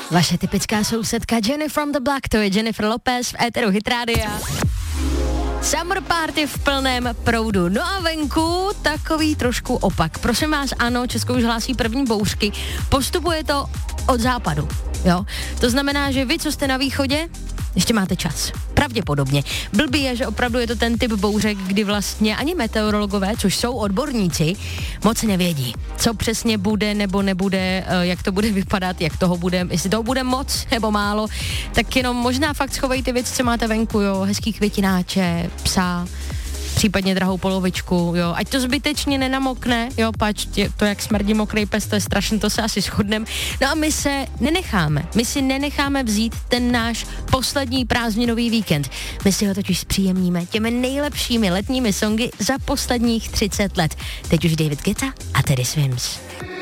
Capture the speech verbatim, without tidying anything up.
Vaše typická sousedka Jenny from the Block, to je Jennifer Lopez v éteru Hit Rádia. Summer party v plném proudu. No a venku takový trošku opak. Prosím vás, ano, Česko už hlásí první bouřky. Postupuje to od západu, jo. To znamená, že vy, co jste na východě, ještě máte čas. Pravděpodobně. Blbý je, že opravdu je to ten typ bouřek, kdy vlastně ani meteorologové, což jsou odborníci, moc nevědí, co přesně bude nebo nebude, jak to bude vypadat, jak toho bude, jestli toho bude moc nebo málo, tak jenom možná fakt schovejte věci, co máte venku, jo, hezký květináče, psa, případně drahou polovičku, jo, ať to zbytečně nenamokne, jo, pač, tě, to jak smrdí mokrý pes, to je strašně, to se asi shodneme. No a my se nenecháme, my si nenecháme vzít ten náš poslední prázdninový víkend. My si ho totiž zpříjemníme těmi nejlepšími letními songy za posledních třicet let. Teď už David Guetta a Teddy Swims.